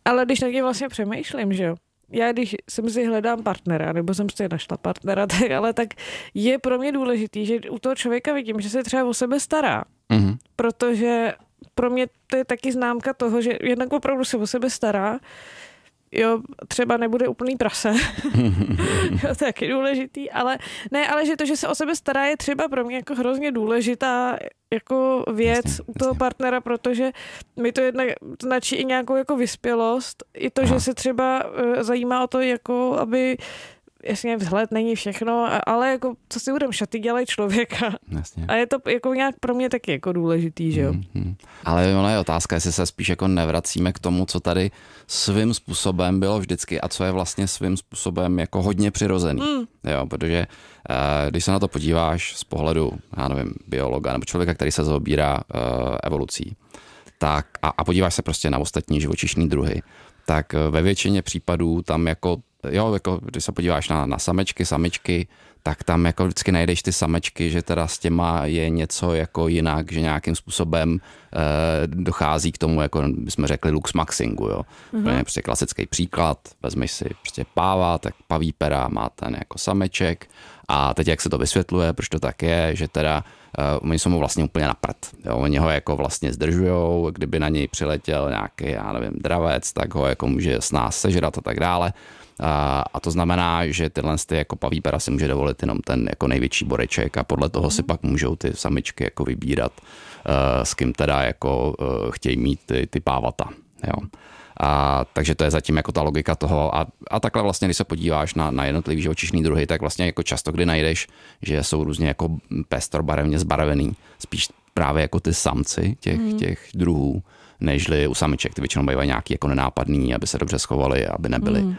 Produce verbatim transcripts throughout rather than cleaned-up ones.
Ale když na tím vlastně přemýšlím, že jo, já když jsem si hledám partnera, nebo jsem si našla partnera, tak, ale tak je pro mě důležitý, že u toho člověka vidím, že se třeba o sebe stará. Mm-hmm. Protože pro mě to je taky známka toho, že jednak opravdu se o sebe stará, jo, třeba nebude úplný prase, jo, to je taky důležitý, ale ne, ale že to, že se o sebe stará, je třeba pro mě jako hrozně důležitá jako věc jasně, u toho jasně. partnera, protože mi to jednak značí i nějakou jako vyspělost, i to, Aha. že se třeba uh, zajímá o to, jako aby jasně vzhled není všechno, ale jako co si budem, šaty dělají člověka. Jasně. A je to jako nějak pro mě taky jako důležitý, že jo. Mm-hmm. Ale ona je otázka, jestli se spíš jako nevracíme k tomu, co tady svým způsobem bylo vždycky a co je vlastně svým způsobem jako hodně přirozený. Mm. Jo, protože uh, když se na to podíváš z pohledu, já nevím, biologa nebo člověka, který se zaobírá uh, evolucí, tak a, a podíváš se prostě na ostatní živočišní druhy, tak ve většině případů tam jako jo, jako když se podíváš na, na samečky, samičky, tak tam jako vždycky najdeš ty samečky, že teda s těma je něco jako jinak, že nějakým způsobem eh, dochází k tomu, jako bychom řekli lux maxingu, jo. Mm-hmm. To je prostě klasický příklad, vezmeš si prostě páva, tak paví pera má ten jako sameček a teď jak se to vysvětluje, proč to tak je, že teda uh, oni jsou mu vlastně úplně na prd, jo. Oni ho jako vlastně zdržujou, kdyby na něj přiletěl nějaký, já nevím, dravec, tak ho jako může s nás sežrat a tak dále. A, a to znamená, že tyhle ty jako paví pera si může dovolit jenom ten jako největší boreček a podle toho si pak můžou ty samičky jako vybírat, uh, s kým teda jako uh, chtějí mít ty, ty pávata. Jo. A, takže to je zatím jako ta logika toho a, a takhle vlastně, když se podíváš na, na jednotlivý živočišný druhy, tak vlastně jako často kdy najdeš, že jsou různě jako pestrobarevně zbarvený, spíš právě jako ty samci těch, mm. těch druhů, nežli u samiček, ty většinou bývají nějaký jako nenápadný, aby se dobře schovali, aby nebyli. Mm.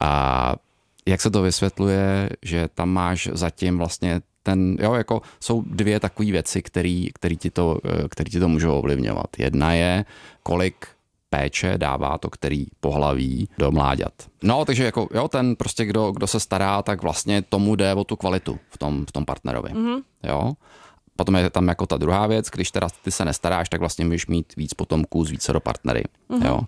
A jak se to vysvětluje, že tam máš zatím vlastně ten, jo, jako jsou dvě takové věci, který, který, ti to, který ti to můžou ovlivňovat. Jedna je, kolik péče dává to, který pohlaví do mláďat. No, takže jako, jo, ten prostě, kdo, kdo se stará, tak vlastně tomu jde o tu kvalitu v tom, v tom partnerovi. Mm-hmm. Jo. Potom je tam jako ta druhá věc, když teda ty se nestaráš, tak vlastně můžeš mít víc potomků z vícero partnery. Mm-hmm. Jo.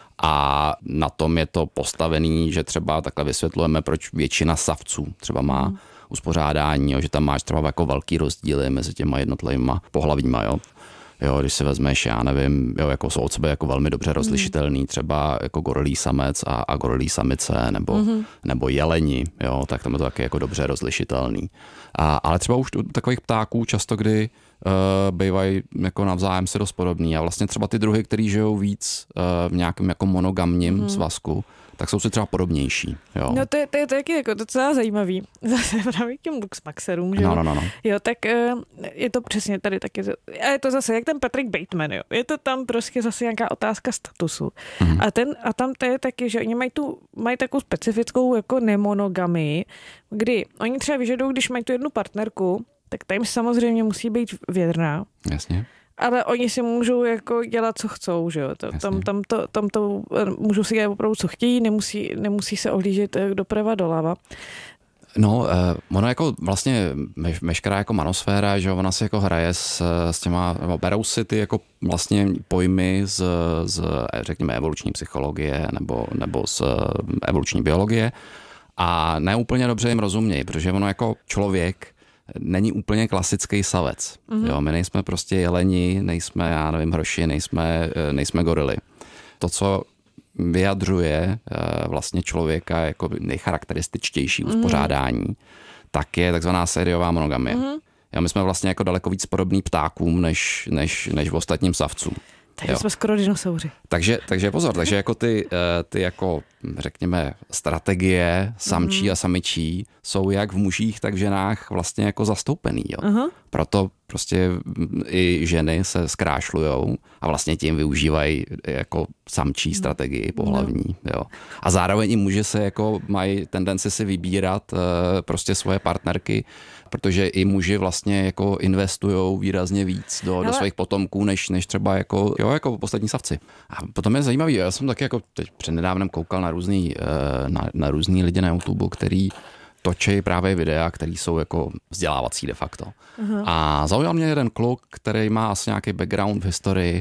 A na tom je to postavený, že třeba takhle vysvětlujeme, proč většina savců třeba má mm. uspořádání, jo, že tam máš třeba jako velký rozdíly mezi těma jednotlivýma pohlavíma, jo. Jo, když si vezmeš, já nevím, jo, jako jsou od sebe jako velmi dobře rozlišitelný, třeba jako gorilí samec a, a gorilí samice, nebo, mm-hmm. nebo jeleni, jo, tak tam je to taky jako dobře rozlišitelný. A, ale třeba už takových ptáků často, kdy uh, bývají jako navzájem si dost podobný a vlastně třeba ty druhy, který žijou víc uh, v nějakém jako monogamním mm-hmm. svazku, tak jsou si třeba podobnější. Jo. No to je, to je taky jako docela zajímavý. Zase právě k těm luxmaxerům, že no, no, no, no. Jo, tak je to přesně tady taky. A je to zase jak ten Patrick Bateman, jo. Je to tam prostě zase nějaká otázka statusu. Mm-hmm. A, ten, a tam to je taky, že oni mají tu, mají takovou specifickou jako nemonogamii, kdy oni třeba vyžadují, když mají tu jednu partnerku, tak ta jim samozřejmě musí být věrná. Jasně. Ale oni si můžou jako dělat, co chcou, že jo. Tam, tam, to, tam to můžou si dělat opravdu, co chtějí, nemusí, nemusí se ohlížet doprava doleva. No, ono jako vlastně veškerá jako manosféra, že ona si jako hraje s, s těma, berou si ty jako vlastně pojmy z, z řekněme evoluční psychologie nebo, nebo z evoluční biologie a neúplně dobře jim rozumějí, protože ono jako člověk není úplně klasický savec. Mm-hmm. Jo, my nejsme prostě jeleni, nejsme, já nevím, hroši, nejsme, nejsme gorily. To, co vyjadřuje vlastně člověka jako nejcharakterističtější mm-hmm. uspořádání, tak je takzvaná sériová monogamie. Mm-hmm. Jo, my jsme vlastně jako daleko víc podobný ptákům, než, než, než v ostatním savcům. Takže jsme skoro dinosauři. Takže, takže pozor, takže jako ty, ty jako, řekněme, strategie samčí mm. a samičí jsou jak v mužích, tak v ženách vlastně jako zastoupený. Jo. Uh-huh. Proto prostě i ženy se zkrášlujou a vlastně tím využívají jako samčí strategii pohlavní. No. Jo. A zároveň i muži se jako mají tendenci si vybírat prostě svoje partnerky, protože i muži vlastně jako investujou výrazně víc do, do svých potomků, než, než třeba jako, jo, jako poslední savci. A potom je zajímavý, já jsem taky jako teď přednedávnem koukal na různý, na, na různý lidi na YouTube, který točí právě videa, které jsou jako vzdělávací de facto. Uh-huh. A zaujal mě jeden kluk, který má asi nějaký background v historii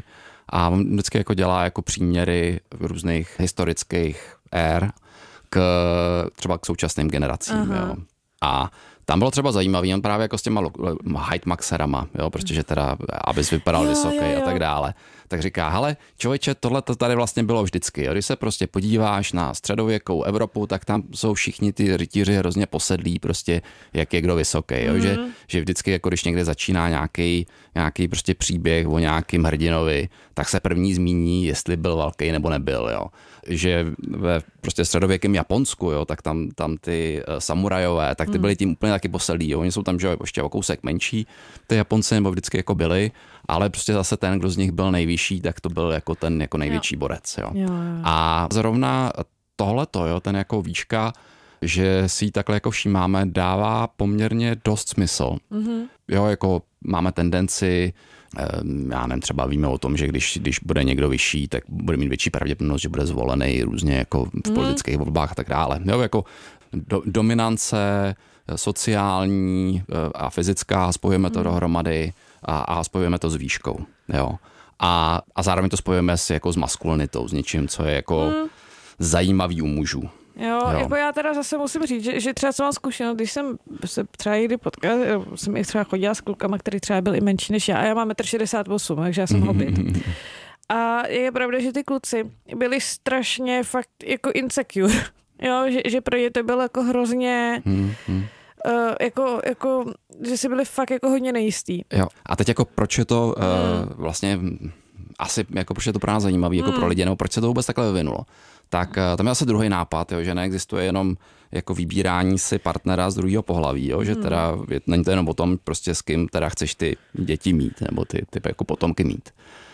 A on vždycky jako dělá jako příměry různých historických ér k třeba k současným generacím. Jo. A tam bylo třeba zajímavý, on právě jako s těma Heidmaxerama, jo, protože teda, abys vypadal vysoký a tak dále, tak říká, hele, člověče, tohle to tady vlastně bylo vždycky, jo. Když se prostě podíváš na středověkou Evropu, tak tam jsou všichni ty rytíři hrozně posedlí, prostě jak je kdo vysoký, jo, mm-hmm. že, že vždycky, jako když někde začíná nějaký, nějaký prostě příběh o nějakým hrdinovi, tak se první zmíní, jestli byl velký nebo nebyl, jo. Že ve prostě středověkém Japonsku, jo, tak tam, tam ty uh, samurajové, tak ty byli tím úplně taky posedlí, jo. Oni jsou tam, že ještě o kousek menší, ty Japonci nebo vždycky jako byli, ale prostě zase ten, kdo z nich byl nejvyšší, tak to byl jako ten jako největší jo. borec, jo. Jo, jo. A zrovna tohleto, jo, ten jako výška, že si ji takhle jako všímáme, dává poměrně dost smysl. Mm-hmm. Jo, jako máme tendenci, já nevím, třeba víme o tom, že když, když bude někdo vyšší, tak bude mít větší pravděpodobnost, že bude zvolený různě jako v politických volbách a tak dále. Jo, jako do, dominance sociální a fyzická, spojujeme to mm. dohromady a, a spojujeme to s výškou. Jo. A, a zároveň to spojujeme s, jako s maskulinitou, s něčím, co je jako mm. zajímavý u mužů. Jo, jo, jako já teda zase musím říct, že, že třeba co mám zkušenost, když jsem se třeba někdy potkala, jsem i třeba chodila s klukama, který třeba byl i menší než já, a já mám metr šedesát osm, takže já jsem hobit. A je pravda, že ty kluci byli strašně fakt jako insecure, jo, že, že pro ně to bylo jako hrozně... Hmm, hmm. Uh, jako, jako, že si byli fakt jako hodně nejistý. Jo. A teď jako proč je to uh, vlastně asi jako proč je to pro nás zajímavý, jako hmm. pro lidi, nebo proč se to vůbec takhle vyvinulo? Tak uh, tam je asi druhý nápad, jo, že neexistuje jenom jako vybírání si partnera z druhého pohlaví, jo, že hmm. teda není to jenom o tom, prostě s kým teda chceš ty děti mít, nebo ty, ty jako potomky mít.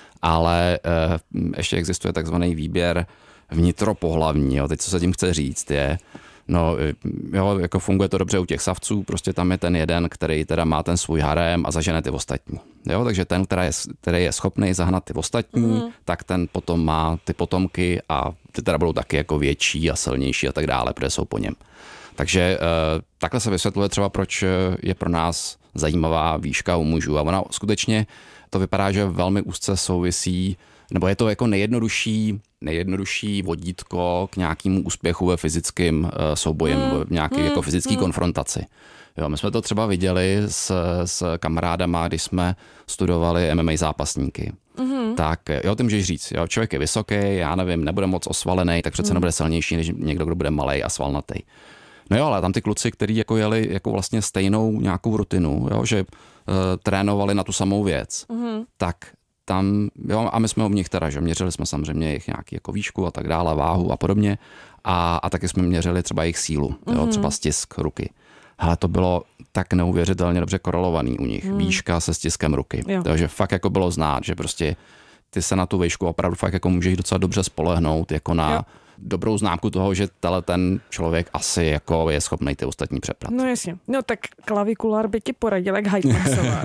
Ale uh, ještě existuje takzvaný výběr vnitropohlavní, jo. Teď co se tím chce říct je, no jo, jako funguje to dobře u těch savců, prostě tam je ten jeden, který teda má ten svůj harém a zažene ty ostatní. Jo, takže ten, který je, který je schopný zahnat ty ostatní, mm. tak ten potom má ty potomky a ty teda budou taky jako větší a silnější a tak dále, protože jsou po něm. Takže uh, takhle se vysvětluje třeba, proč je pro nás zajímavá výška u mužů. A ona skutečně to vypadá, že velmi úzce souvisí, nebo je to jako nejjednodušší, nejjednodušší vodítko k nějakému úspěchu ve fyzickém uh, souboji, mm. v nějaké mm. jako fyzické mm. konfrontaci. Jo, my jsme to třeba viděli s, s kamarádama, když jsme studovali M M A zápasníky. Mm. Tak jo, ty můžeš říct, jo, člověk je vysoký, já nevím, nebude moc osvalený, tak přece mm. nebude silnější než někdo, kdo bude malej a svalnatý. No jo, ale tam ty kluci, kteří jako jeli jako vlastně stejnou nějakou rutinu, jo, že uh, trénovali na tu samou věc, mm. tak tam, jo, a my jsme u nich teda, že měřili jsme samozřejmě jejich nějaký jako výšku a tak dále, váhu a podobně, a, a taky jsme měřili třeba jejich sílu, mm. jo, třeba stisk ruky. Ale to bylo tak neuvěřitelně dobře korelovaný u nich, mm. výška se stiskem ruky, jo. Takže fakt jako bylo znát, že prostě ty se na tu výšku opravdu fakt jako můžeš docela dobře spolehnout, jako na jo. dobrou známku toho, že tenhle ten člověk asi jako je schopný ty ostatní přeprat. No jasně. No tak klavikulár by ti poradil, jak Heidmaxová.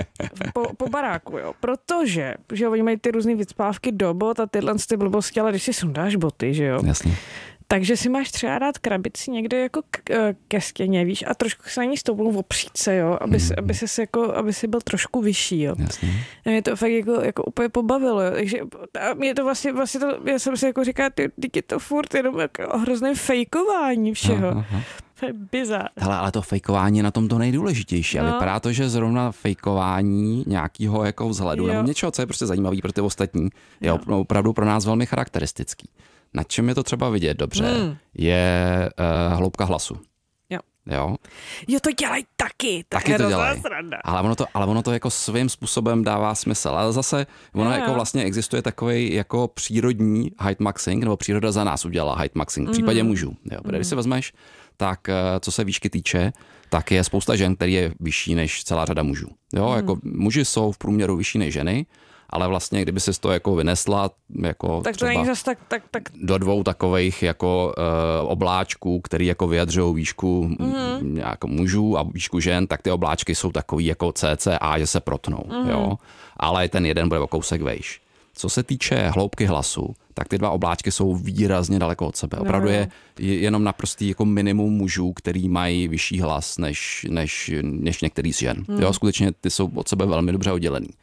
po, po baráku, jo. Protože, že oni mají ty různý vycpávky do bot a tyhle ty blbosti, ale když si sundáš boty, že jo. Jasně. Takže si máš třeba dát krabici někde jako k, ke stěně, víš, a trošku se na ní stoupnout opřít se, jo, aby, mm. aby, ses jako, aby si byl trošku vyšší, jo. Jasně. Mě to fakt jako, jako úplně pobavilo, jo. Takže mě to vlastně, vlastně to, já jsem si jako říkala, ty, ty je to furt jenom jako hrozné fejkování všeho. Aha, aha. To je bizár. Hele, ale to fejkování je na tom to nejdůležitější. No. A vypadá to, že zrovna fejkování nějakého jako vzhledu, jo. nebo něčeho, co je prostě zajímavý pro ty ostatní, je jo. opravdu pro nás velmi charakteristický. Na čem je to třeba vidět dobře, mm. je uh, hloubka hlasu. Jo. Jo, jo to dělají taky. Taky to dělají. Ale ono to, ale ono to jako svým způsobem dává smysl. Ale zase ono jo, jako jo. vlastně existuje takový jako přírodní heightmaxing, nebo příroda za nás udělala heightmaxing v případě mm. mužů. Jo, mm. když si vezmeš, tak co se výšky týče, tak je spousta žen, který je vyšší než celá řada mužů. Jo, mm. jako muži jsou v průměru vyšší než ženy, ale vlastně, kdyby si to jako vynesla jako tak to není zas tak, tak, tak... do dvou takových jako uh, obláčků, který jako vyjadřují výšku mm. jako mužů a výšku žen, tak ty obláčky jsou takový jako cca, že se protnou, mm. jo. Ale ten jeden bude o kousek vejš. Co se týče hloubky hlasu, tak ty dva obláčky jsou výrazně daleko od sebe. Opravdu je jenom naprostý jako minimum mužů, který mají vyšší hlas než, než, než některý z žen. Mm. Jo, skutečně ty jsou od sebe velmi dobře oddělený.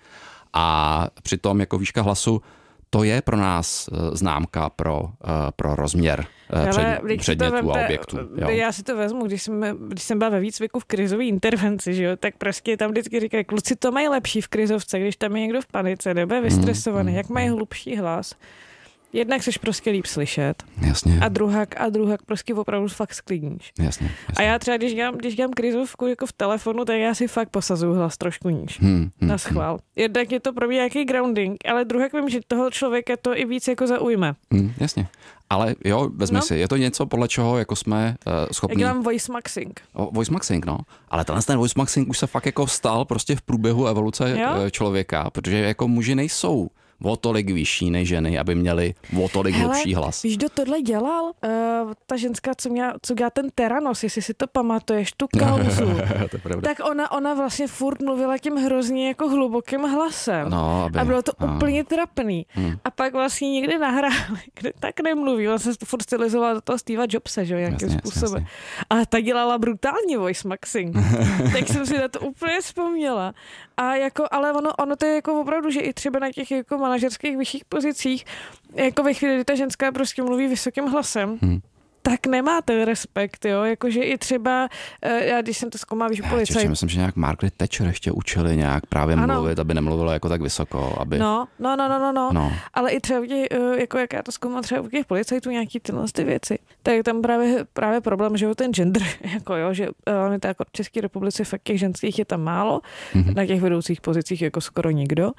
A přitom jako výška hlasu to je pro nás známka pro, pro rozměr před, předmětů a objektů. Jo? Já si to vezmu, když jsem, když jsem byla ve výcviku v krizové intervenci, že jo, tak prostě tam vždycky říkají, kluci to mají lepší v krizovce, když tam je někdo v panice nebo je vystresovaný, mm, jak mají hlubší hlas. Jednak seš prostě líp slyšet. Jasně. A druhak, a druhak prostě opravdu fakt sklidníš. Jasně, jasně. A já třeba, když dělám, když dělám krizovku jako v telefonu, tak já si fakt posazuju hlas trošku níž. Hmm, hmm, na schvál. Jednak je to pro mě nějaký grounding, ale druhak vím, že toho člověka to i víc jako zaujme. Hmm, jasně. Ale jo, vezmi no. si, je to něco, podle čeho jako jsme uh, schopni... Já dělám voice maxing. O, voice maxing, no. Ale tenhle ten voice maxing už se fakt jako vstal prostě v průběhu evoluce jo? člověka, protože jako muži nejsou o tolik vyšší než ženy, aby měli o tolik hlubší hlas. Víš, kdo tohle dělal? Uh, ta ženská, co, měla, co dělá ten Teranos, jestli si to pamatuješ, tu kauzu. Tak ona, ona vlastně furt mluvila tím hrozně jako hlubokým hlasem. No, aby, a bylo to no. úplně trapný. Hmm. A pak vlastně někde nahráli, kde tak nemluví. On se furt stylizovala do toho Steva Jobse, že jo, nějakým jasně, způsobem. Jasně. Ale ta dělala brutální voice maxing. Tak jsem si na to úplně vzpomněla. A jako, ale ono, ono to je jako opravdu, že i třeba na těch jako manažerských vyšších pozicích, jako ve chvíli, kdy ta ženská prostě mluví vysokým hlasem, hmm. tak nemá ten respekt, jo, jakože i třeba, já když jsem to zkoumala, víš, u policajt. Já myslím, že nějak Margaret Thatcher ještě učili nějak právě ano. mluvit, aby nemluvila jako tak vysoko, aby... No, no, no, no, no, no. no. Ale i třeba, jako jak já to zkoumala třeba u těch policajtů nějaký tyhle ty věci, tak je tam právě, právě problém, že jo, ten gender, jako jo, že uh, tak jako v České republice fakt těch ženských je tam málo, mm-hmm. na těch vedoucích pozicích jako skoro nikdo,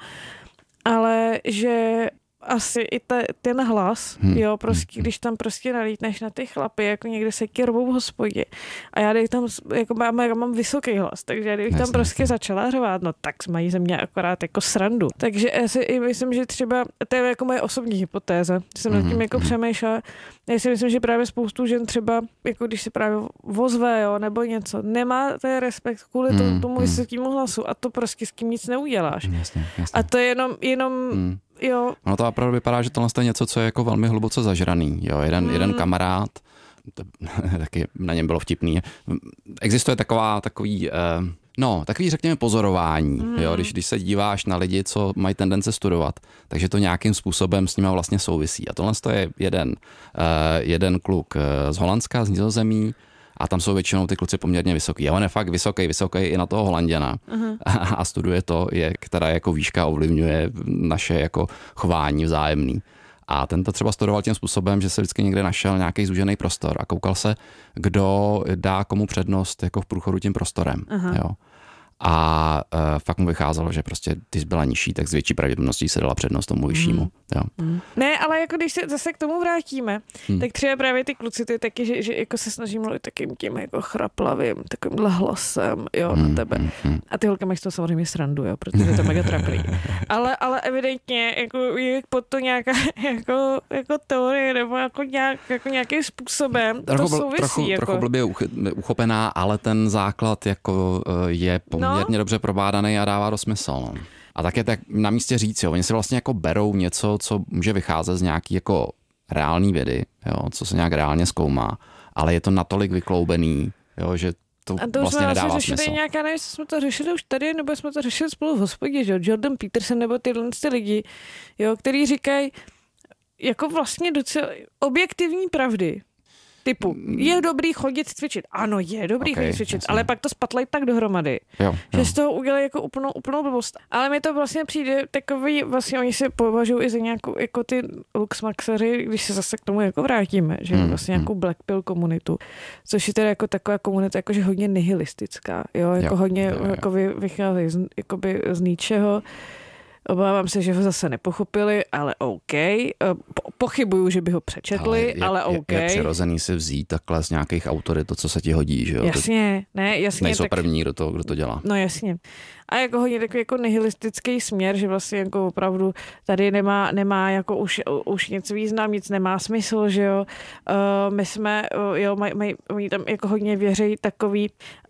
ale že asi i ta, ten hlas, hmm. jo, prostě, když tam prostě nalítneš na ty chlapy, jako někde se kýrbou v hospodě a já když tam, jako mám, já mám vysoký hlas, takže když tam prostě začala řvát, no tak mají ze mě akorát jako srandu. Takže já si i myslím, že třeba, to je jako moje osobní hypotéza, jsem hmm. nad tím jako přemýšlela, já si myslím, že právě spoustu žen třeba, jako když se právě vozve, jo, nebo něco, nemá ten respekt kvůli hmm. tomu, tomu vysokému hlasu a to prostě s tím nic neuděláš. Jasně, jasně. A to je jenom, jenom hmm. jo. Ono to opravdu vypadá, že tohle je něco, co je jako velmi hluboce zažraný. Jo, jeden, hmm. jeden kamarád, to, taky na něm bylo vtipný, existuje taková, takový, eh, no, takový řekněme pozorování, hmm. jo, když, když se díváš na lidi, co mají tendence studovat, takže to nějakým způsobem s nima vlastně souvisí. A tohle je jeden, eh, jeden kluk z Holandska, z Nizozemí, a tam jsou většinou ty kluci poměrně vysoký. A on je fakt vysoký, vysoký i na toho Holanděna. Uh-huh. A, a studuje to, je, která jako výška ovlivňuje naše jako chování vzájemný. A ten to třeba studoval tím způsobem, že se vždycky někde našel nějaký zúžený prostor a koukal se, kdo dá komu přednost jako v průchodu tím prostorem. Uh-huh. Jo. A uh, fakt mu vycházelo, že prostě ty jsi byla nižší, tak s větší pravděpodobností se dala přednost tomu vyššímu. Mm. Jo. Mm. Ne, ale jako když se zase k tomu vrátíme, mm. tak třeba právě ty kluci, to je taky, že, že jako se snaží mluvit takým tím jako chraplavým, takovýmhle hlasem, jo, mm. na tebe. Mm. A ty holky mají z toho samozřejmě srandu, jo, protože to je mega trapný. ale, ale evidentně jako je pod to nějaká jako, jako teorie nebo jako, nějak, jako nějakým způsobem trochu, to souvisí. Trochu, jako. trochu blbě uchopená, ale ten základ jako je poměrně no. dobře probádaný a dává do smysl. No. A tak je tak na místě říct, jo, oni si vlastně jako berou něco, co může vycházet z nějaký jako reální vědy, jo, co se nějak reálně zkoumá, ale je to natolik vykloubený, jo, že to, a to vlastně nedává smysl. A to jsme řešili nějaká, nevím, jsme to řešili už tady, nebo jsme to řešili spolu v hospodě, že Jordan Peterson nebo tyhle ty lidi, jo, který říkají jako vlastně docela objektivní pravdy. Typu, je dobrý chodit cvičit. Ano, je dobrý okay, chodit cvičit, jasný. Ale pak to spatlají tak dohromady, jo, že jo. z toho udělají jako úplnou, úplnou blbost. Ale mi to vlastně přijde takový, vlastně oni se považují i za nějakou, jako ty luxmaxeři, když se zase k tomu jako vrátíme, že hmm, vlastně hmm. nějakou black pill komunitu, což je teda jako taková komunita jakože hodně nihilistická, jo, jako jo, hodně jo, jo. Jako vy, vychází z, jakoby z ničeho. Obávám se, že ho zase nepochopili, ale OK. Po, pochybuju, že by ho přečetli, ale, je, ale OK. Je, je přirozený si vzít takhle z nějakých autorit to, co se ti hodí, že jo? Jasně, ne, jasně. Nejsou tak, první, kdo to, kdo to dělá. No jasně. A jako hodně takový jako nihilistický směr, že vlastně jako opravdu tady nemá, nemá jako už, už nic význam, nic nemá smysl, že jo. Uh, my jsme, uh, jo, mají maj, maj, tam jako hodně věří takový,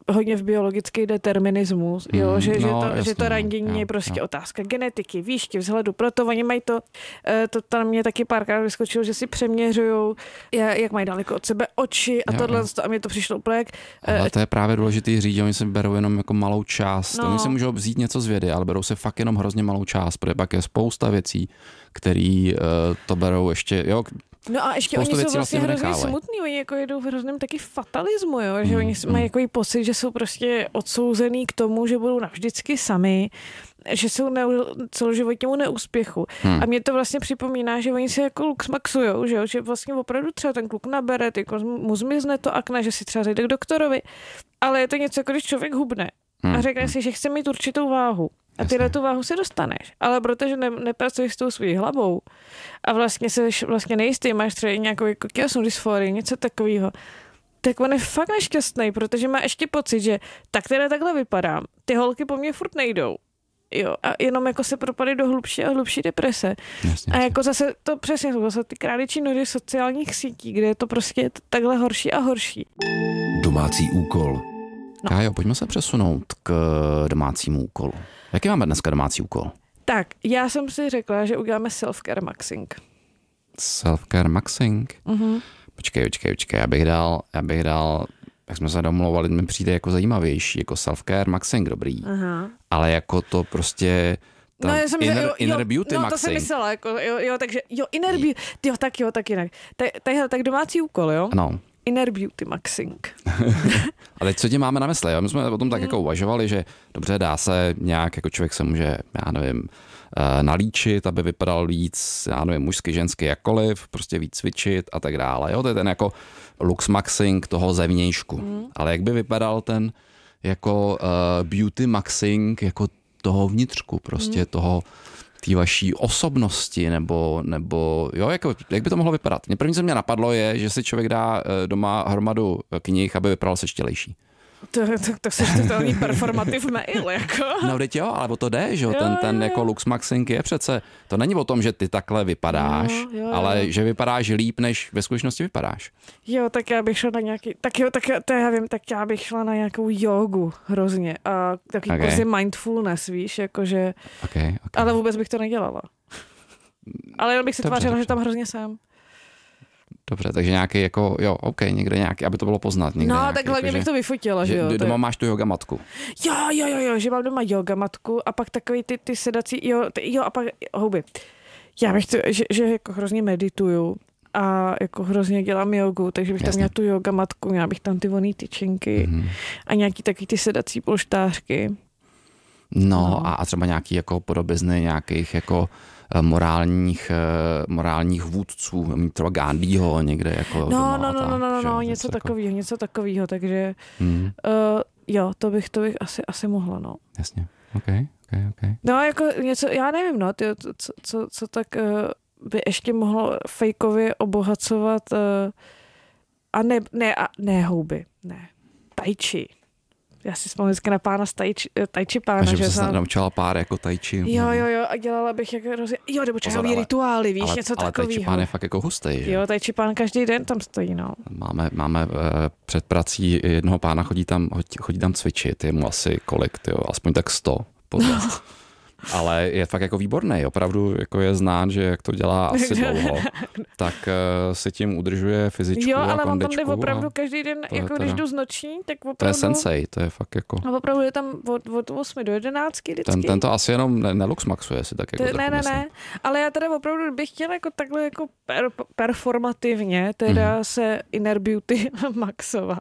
hodně v biologický determinismus, jo, mm, že, no, že, to, jasný, že to randění je prostě jo. otázka genetiky, výšky, vzhledu, proto oni mají to, to tam mě taky párkrát vyskočilo, že si přeměřují, jak mají daleko od sebe oči a jo, tohle, jo. a mě to přišlo úplně jak... Ale to je právě důležitý říct, že oni se berou jenom jako malou část, no. oni se můžou vzít něco z vědy, ale berou se fakt jenom hrozně malou část, protože pak je spousta věcí, který uh, to berou ještě, jo, no a ještě oni jsou vlastně, vlastně hrozně smutní, oni jako jedou v hrozném taky fatalismu, jo? Že mm, oni mm. mají jako pocit, že jsou prostě odsouzený k tomu, že budou navždycky sami, že jsou ne, celoživotnímu neúspěchu. Hmm. A mě to vlastně připomíná, že oni se jako luxmaxujou, že, že vlastně opravdu třeba ten kluk nabere, jako mu zmizne to akna, že si třeba zajde k doktorovi, ale je to něco, jako když člověk hubne hmm. a řekne si, že chce mít určitou váhu. A ty na tu váhu se dostaneš, ale protože ne, nepracuješ s tou svou hlavou a vlastně se vlastně nejistý, máš třeba nějakou jako tělesnou dysforii, něco takového, tak on je fakt nešťastný, protože má ještě pocit, že tak teda takhle vypadám, ty holky po mně furt nejdou. Jo, a jenom jako se propadají do hlubší a hlubší deprese. Jasně, a jako zase to přesně jsou zase ty králičí nory sociálních sítí, kde je to prostě takhle horší a horší. Domácí úkol. No. Kájo, pojďme se přesunout k domácímu úkolu. Jaký máme dneska domácí úkol? Tak, já jsem si řekla, že uděláme self-care maxing. Self-care maxing? Uh-huh. Počkej, počkej, počkej, já bych dal, já bych dal, jak jsme se domlouvali, mi přijde jako zajímavější, jako self-care maxing, dobrý. Uh-huh. Ale jako to prostě... No, já jsem inner, jo, inner beauty no, maxing. To jsem myslela, jako, jo, jo, takže, jo, inner beauty, jo, tak jo, tak jinak. Tak, tak, tak domácí úkol, jo? Ano. Inner beauty maxing. Ale co tě máme na mysli? Jo? My jsme o tom tak jako uvažovali, že dobře, dá se nějak, jako člověk se může, já nevím, nalíčit, aby vypadal víc, já nevím, mužsky, žensky, jakkoliv, prostě víc cvičit a tak dále. Jo? To je ten jako lux maxing toho zevnějšku. Mm. Ale jak by vypadal ten jako uh, beauty maxing jako toho vnitřku, prostě mm. toho té vaší osobnosti, nebo, nebo jo, jako, jak by to mohlo vypadat? Mě první, co mě napadlo, je, že si člověk dá doma hromadu knih, aby vypadal sečtělejší. To, to, to seš totální performativ mail, jako. No, teď jo, ale o to jde, že jo, ten, ten jako lux maxing je přece, to není o tom, že ty takhle vypadáš, jo, jo, jo. ale že vypadáš líp, než ve skutečnosti vypadáš. Jo, tak já bych šla na nějaký, tak jo, tak to já vím, tak já bych šla na nějakou jogu hrozně a takový okay. prostě mindfulness, víš, jakože, okay, okay. ale vůbec bych to nedělala. Ale jenom bych si tvářila, že tam hrozně jsem. Dobře, takže nějaký jako, jo, OK, někde nějaký, aby to bylo poznat. No, nějaký, tak hlavně jako, bych to vyfotila, že, že jo. Doma to... máš tu yoga matku. Jo, jo, jo, jo, že mám doma yoga matku a pak takový ty, ty sedací, jo, ty, jo, a pak houby. Já bych to, že, že jako hrozně medituju a jako hrozně dělám jogu, takže bych Jasně. tam měla tu yoga matku, měla bych tam ty voný tyčinky mm-hmm. a nějaký taky ty sedací polštářky. No, no. A, a třeba nějaký jako podobizny nějakých jako morálních, morálních vůdců, třeba Gandhiho někde jako no, doma. No, no, tak, no, no, no, že, no, něco takového, jako... něco takového, takže hmm. uh, jo, to bych, to bych asi, asi mohla, no. Jasně, okay, okay, okay. No, jako něco, já nevím, no, ty, co, co, co tak uh, by ještě mohlo fejkově obohacovat uh, a ne, ne, a, ne houby, ne, tai chi. Já si vzpomínám vždycky na pána z tai chi, tai chi pána. A že by se naučila pár jako tai chi. Jo, jo, jo, a dělala bych jako roz... Jo, nebo čajový rituály, víš, ale, něco ale takového. Ale tai chi pán je fakt jako hustý, že? Jo, tai chi pán každý den tam stojí, no. Máme, máme uh, před prací jednoho pána, chodí tam, chodí tam cvičit, je mu asi kolik, tyjo, aspoň tak sto. Podle. Ale je fakt jako výborný, opravdu jako je znát, že jak to dělá asi dlouho, tak uh, si tím udržuje fyzičku jo, a ale kondičku. Jo, ale on tam jde opravdu každý den, jako teda, když jdu z noční, tak opravdu... To je sensei, to je fakt jako... A opravdu je tam od, od osmi do jedenácti vždycky. Ten, ten to asi jenom ne, neluxmaxuje si tak jako to, Ne, ne, ne, ale já teda opravdu bych chtěla jako takhle jako per, performativně teda mm. se inner beauty maxovat,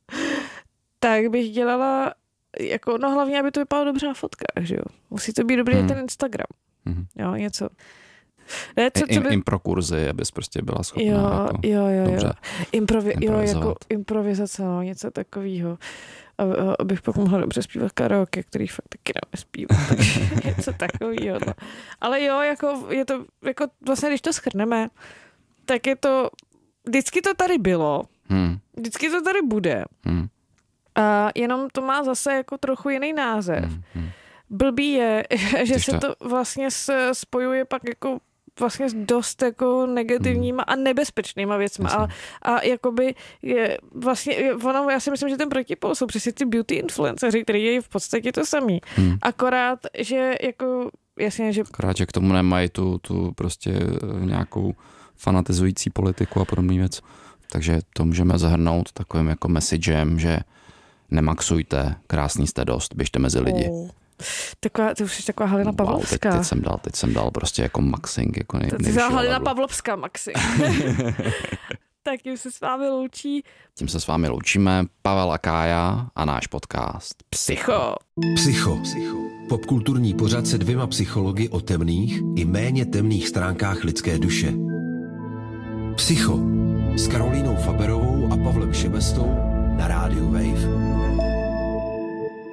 tak bych dělala jako, no hlavně, aby to vypadalo dobře na fotkách, že jo. Musí to být dobrý hmm. ten Instagram. Hmm. Jo, něco. Ne, co, co by... Impro kurzy, abys prostě byla schopná jo, jako jo, jo, dobře jo. Improvi- jo, jako improvizace, no, něco takového. Abych pak mohla dobře zpívat karaoke, který fakt taky nevzpívám, takže něco takového. No. Ale jo, jako je to, jako vlastně, když to shrneme, tak je to, vždycky to tady bylo, hmm. vždycky to tady bude. Hmm. A jenom to má zase jako trochu jiný název. Hmm, hmm. Blbý je, že se to... to vlastně spojuje pak jako vlastně s dost jako negativníma a nebezpečnýma věcma. A, a jakoby je vlastně, je, ono, já si myslím, že ten protipol jsou přesně ty beauty influenceři, který je v podstatě to samý. Hmm. Akorát, že jako jasně, že... Akorát, že k tomu nemají tu, tu prostě nějakou fanatizující politiku a podobný věc. Takže to můžeme zahrnout takovým jako messagem, že nemaxujte, krásný jste dost, běžte mezi lidi. Oh. Taková, to už je taková Halina Pavlovská. Wow, teď, teď, jsem dal, teď jsem dal prostě jako maxing. Jako nej, to je Halina Pavlovská maxing. Tak tím se s vámi loučí. Tím se s vámi loučíme Pavel a Kája a náš podcast Psycho. Psycho. Psycho. Popkulturní pořad se dvěma psychologi o temných i méně temných stránkách lidské duše. Psycho s Karolínou Faberovou a Pavlem Šebestou na rádiu Wave.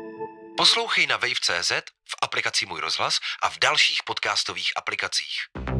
Poslouchej na wave tečka cé zet, v aplikaci Můj rozhlas a v dalších podcastových aplikacích.